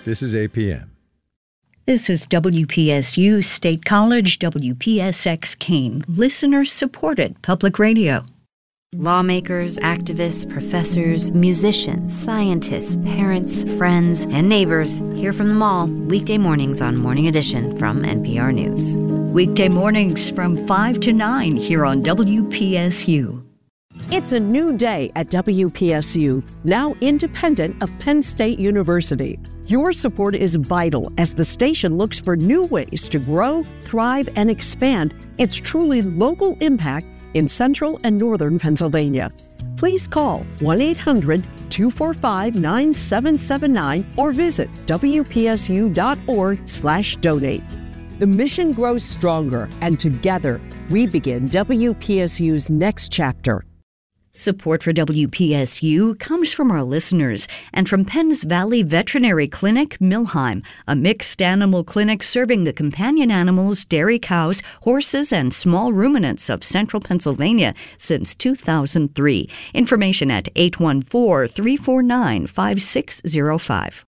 This is APM. This is WPSU State College, WPSX Keene, listener-supported public radio. Lawmakers, activists, professors, musicians, scientists, parents, friends, and neighbors. Hear from them all weekday mornings on Morning Edition from NPR News. Weekday mornings from 5 to 9 here on WPSU. It's a new day at WPSU, now independent of Penn State University. Your support is vital as the station looks for new ways to grow, thrive, and expand its truly local impact in central and northern Pennsylvania. Please call 1-800-245-9779 or visit wpsu.org/donate. The mission grows stronger, and together we begin WPSU's next chapter. Support for WPSU comes from our listeners and from Penns Valley Veterinary Clinic, Millheim, a mixed animal clinic serving the companion animals, dairy cows, horses, and small ruminants of central Pennsylvania since 2003. Information at 814-349-5605.